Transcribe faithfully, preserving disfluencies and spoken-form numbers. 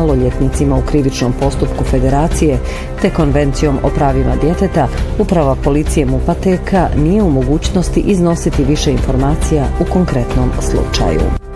maloljetnicima u krivičnom postupku Federacije te Konvencijom o pravima djeteta, Uprava policije Mupateka nije u mogućnosti iznositi više informacija u konkretnom slučaju.